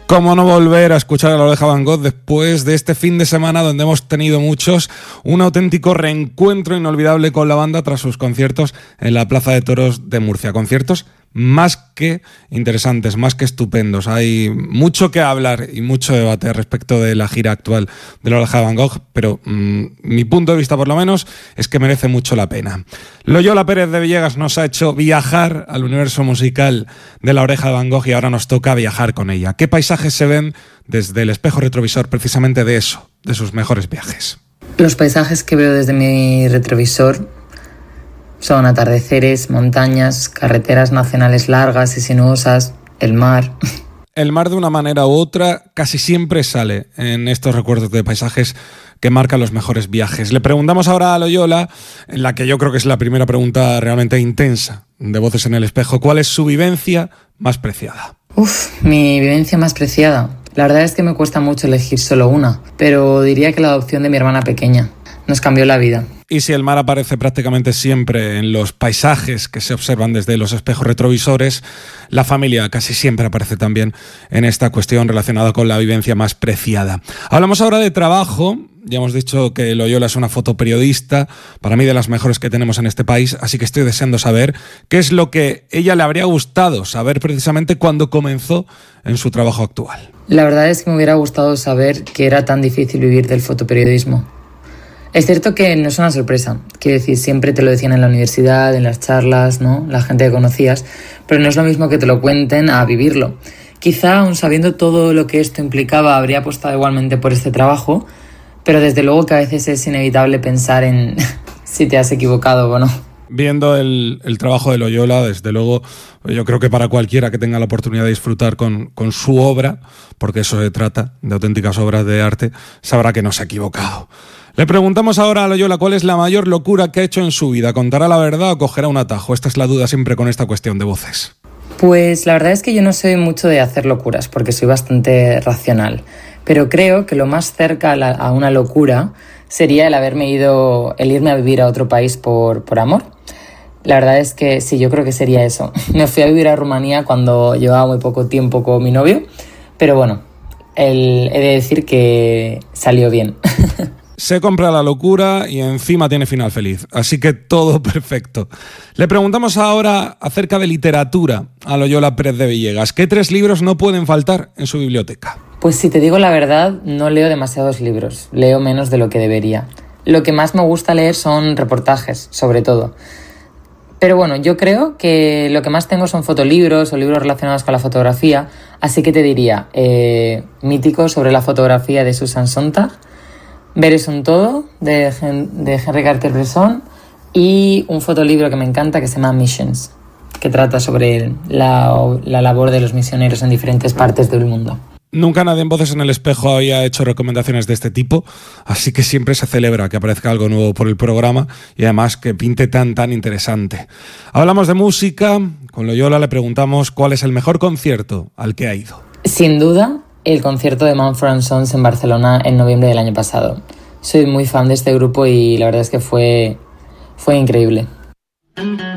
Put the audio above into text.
¿Cómo no volver a escuchar a La Oreja Van Gogh después de este fin de semana donde hemos tenido muchos un auténtico reencuentro inolvidable con la banda tras sus conciertos en la Plaza de Toros de Murcia? Conciertos más que interesantes, más que estupendos. Hay mucho que hablar y mucho debate respecto de la gira actual de La Oreja Van Gogh, pero mi punto de vista, por lo menos, es que merece mucho la pena. Loyola Pérez de Villegas nos ha hecho viajar al universo musical de La Oreja Van Gogh y ahora nos toca viajar con ella. ¿Qué paisajes se ven desde el espejo retrovisor precisamente de eso, de sus mejores viajes? Los paisajes que veo desde mi retrovisor son atardeceres, montañas, carreteras nacionales largas y sinuosas, el mar. El mar, de una manera u otra, casi siempre sale en estos recuerdos de paisajes que marcan los mejores viajes. Le preguntamos ahora a Loyola, en la que yo creo que es la primera pregunta realmente intensa de Voces en el Espejo, ¿cuál es su vivencia más preciada? Mi vivencia más preciada. La verdad es que me cuesta mucho elegir solo una, pero diría que la adopción de mi hermana pequeña nos cambió la vida. Y si el mar aparece prácticamente siempre en los paisajes que se observan desde los espejos retrovisores, la familia casi siempre aparece también en esta cuestión relacionada con la vivencia más preciada. Hablamos ahora de trabajo. Ya hemos dicho que Loyola es una fotoperiodista, para mí de las mejores que tenemos en este país, así que estoy deseando saber qué es lo que ella le habría gustado saber precisamente cuando comenzó en su trabajo actual. La verdad es que me hubiera gustado saber que era tan difícil vivir del fotoperiodismo. Es cierto que no es una sorpresa, quiero decir, siempre te lo decían en la universidad, en las charlas, ¿no? La gente que conocías, pero no es lo mismo que te lo cuenten a vivirlo. Quizá, aun sabiendo todo lo que esto implicaba, habría apostado igualmente por este trabajo, pero desde luego que a veces es inevitable pensar en si te has equivocado o no. Viendo el trabajo de Loyola, desde luego, yo creo que para cualquiera que tenga la oportunidad de disfrutar con su obra, porque eso se trata, de auténticas obras de arte, sabrá que no se ha equivocado. Le preguntamos ahora a Loyola cuál es la mayor locura que ha hecho en su vida. ¿Contará la verdad o cogerá un atajo? Esta es la duda siempre con esta cuestión de Voces. Pues la verdad es que yo no soy mucho de hacer locuras, porque soy bastante racional. Pero creo que lo más cerca a una locura sería el irme a vivir a otro país por amor. La verdad es que sí, yo creo que sería eso. Me fui a vivir a Rumanía cuando llevaba muy poco tiempo con mi novio, pero bueno, he de decir que salió bien. Se compra la locura y encima tiene final feliz, así que todo perfecto. Le preguntamos ahora acerca de literatura a Loyola Pérez de Villegas. ¿Qué 3 libros no pueden faltar en su biblioteca? Pues si te digo la verdad, no leo demasiados libros, leo menos de lo que debería. Lo que más me gusta leer son reportajes, sobre todo. Pero bueno, yo creo que lo que más tengo son fotolibros o libros relacionados con la fotografía, así que te diría Mítico sobre la fotografía de Susan Sontag, Ver es un todo, de Henri Cartier-Bresson, y un fotolibro que me encanta que se llama Missions, que trata sobre la labor de los misioneros en diferentes partes del mundo. Nunca nadie en Voces en el Espejo había hecho recomendaciones de este tipo, así que siempre se celebra que aparezca algo nuevo por el programa y además que pinte tan interesante. Hablamos de música, con Loyola le preguntamos cuál es el mejor concierto al que ha ido. Sin duda, el concierto de Mumford & Sons en Barcelona en noviembre del año pasado. Soy muy fan de este grupo y la verdad es que fue increíble.